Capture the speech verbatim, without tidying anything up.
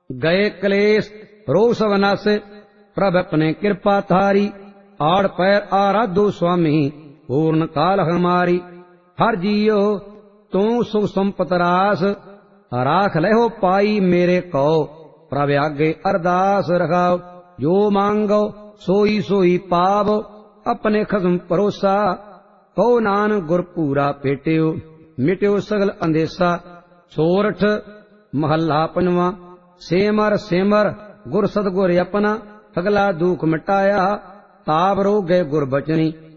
गए कलेश रोष वनासे, प्रभ अपने कृपा थारी। आड़ पैर आराधो स्वामी, पूर्ण काल हमारी। हर जियो तू सुख संपत रास, राख लहो पाई मेरे को। प्रभ आगे अरदास रखाओ, जो मांगो सोई सोई पाव। अपने खसम भरोसा, कहो नानक गुर पूरा पेटियो। मिट्यो सगल अंदेसा। सोरठ महला पंजवा। सेमर सेमर गुर सतगुर अपना, अगला दुख मिटाया। ताप रो गए गुर बचनी,